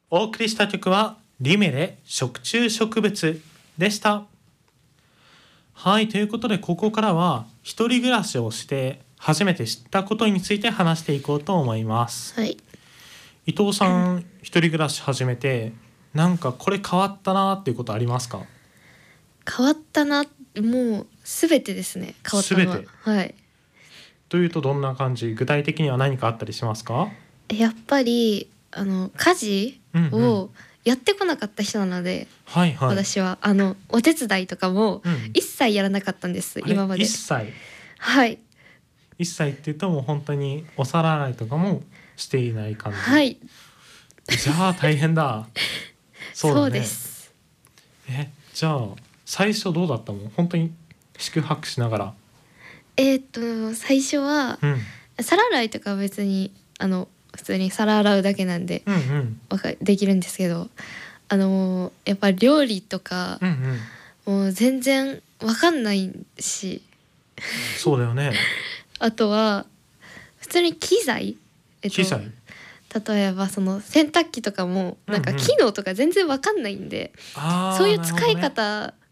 お送りした曲はリメで食虫植物でした。はい、ということでここからは一人暮らしをして初めて知ったことについて話していこうと思います。 はい。 伊藤さん、一人暮らし始めてなんかこれ変わったなっていうことありますか？ 変わったな、もうすべてですね。変わったのは。 全てはい。 というとどんな感じ？具体的には何かあったりしますか？ やっぱり家事うんうん、 をやってこなかった人なので、 はいはい、 私はお手伝いとかもうん、 一切やらなかったんですあれ今まで。 一切はい一切って言うともう本当にお皿洗いとかもしていない感じ？ はい、 じゃあ大変だ。そうそうでだね。 す。 じゃあ最初どうだったの？本当に宿泊しながら。 最初はうん皿洗いとかは別に普通に皿洗うだけなんでうんうんできるんですけど、やっぱ料理とかうんうん、 もう全然わかんないし、 そうだよね。 あとは普通に機材、 機材、 例えばその洗濯機とかもなんかうんうん、 機能とか全然わかんないんで、そういう使いなるほどね。 方